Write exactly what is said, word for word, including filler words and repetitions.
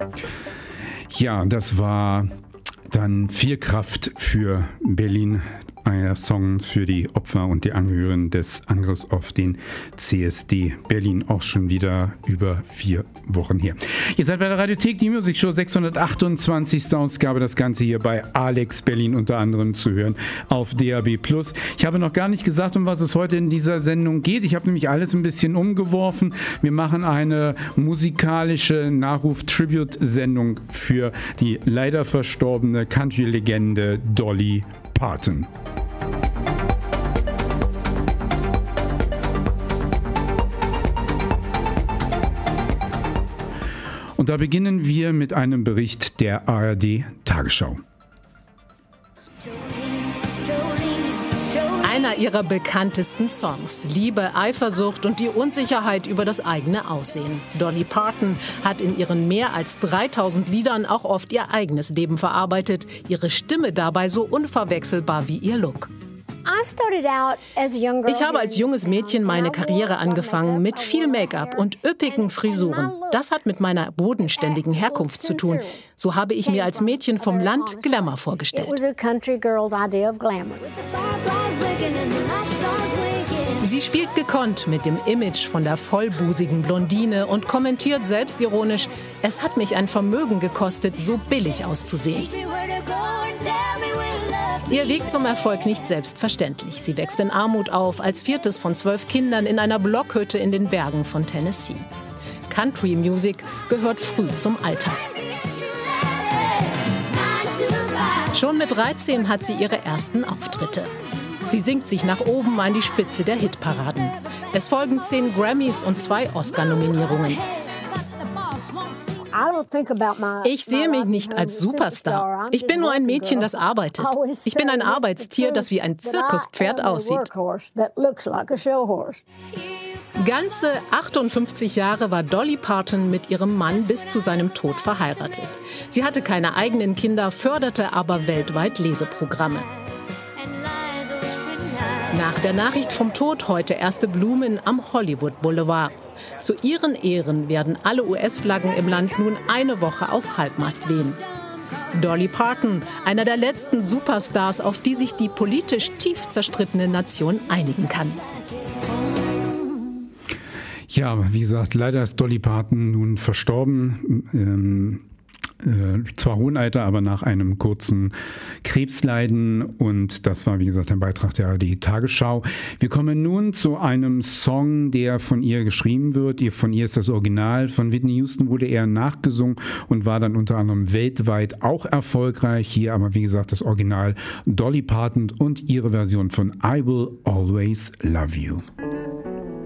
Ja, das war dann Viel Kraft für Berlin. Ein Song für die Opfer und die Angehörigen des Angriffs auf den C S D Berlin, auch schon wieder über vier Wochen her. Ihr seid bei der Radiothek, die Music Show sechshundertachtundzwanzigste Ausgabe, das Ganze hier bei Alex Berlin unter anderem zu hören auf D A B plus. Ich habe noch gar nicht gesagt, um was es heute in dieser Sendung geht. Ich habe nämlich alles ein bisschen umgeworfen. Wir machen eine musikalische Nachruf-Tribute-Sendung für die leider verstorbene Country-Legende Dolly Parton. Und da beginnen wir mit einem Bericht der A R D Tagesschau. Einer ihrer bekanntesten Songs, Liebe, Eifersucht und die Unsicherheit über das eigene Aussehen. Dolly Parton hat in ihren mehr als dreitausend Liedern auch oft ihr eigenes Leben verarbeitet, ihre Stimme dabei so unverwechselbar wie ihr Look. Ich habe als junges Mädchen meine Karriere angefangen mit viel Make-up und üppigen Frisuren. Das hat mit meiner bodenständigen Herkunft zu tun. So habe ich mir als Mädchen vom Land Glamour vorgestellt. Sie spielt gekonnt mit dem Image von der vollbusigen Blondine und kommentiert selbstironisch: Es hat mich ein Vermögen gekostet, so billig auszusehen. Ihr Weg zum Erfolg nicht selbstverständlich. Sie wächst in Armut auf, als viertes von zwölf Kindern in einer Blockhütte in den Bergen von Tennessee. Country Music gehört früh zum Alltag. Schon mit dreizehn hat sie ihre ersten Auftritte. Sie singt sich nach oben an die Spitze der Hitparaden. Es folgen zehn Grammys und zwei Oscar-Nominierungen. Ich sehe mich nicht als Superstar. Ich bin nur ein Mädchen, das arbeitet. Ich bin ein Arbeitstier, das wie ein Zirkuspferd aussieht. Ganze achtundfünfzig Jahre war Dolly Parton mit ihrem Mann bis zu seinem Tod verheiratet. Sie hatte keine eigenen Kinder, förderte aber weltweit Leseprogramme. Nach der Nachricht vom Tod heute erste Blumen am Hollywood Boulevard. Zu ihren Ehren werden alle U S-Flaggen im Land nun eine Woche auf Halbmast wehen. Dolly Parton, einer der letzten Superstars, auf die sich die politisch tief zerstrittene Nation einigen kann. Ja, wie gesagt, leider ist Dolly Parton nun verstorben. Ähm Äh, zwar hohen Alter, aber nach einem kurzen Krebsleiden, und das war, wie gesagt, ein Beitrag der A R D Tagesschau. Wir kommen nun zu einem Song, der von ihr geschrieben wird. Ihr, von ihr ist das Original. Von Whitney Houston wurde er nachgesungen und war dann unter anderem weltweit auch erfolgreich. Hier aber, wie gesagt, das Original Dolly Parton und ihre Version von I Will Always Love You.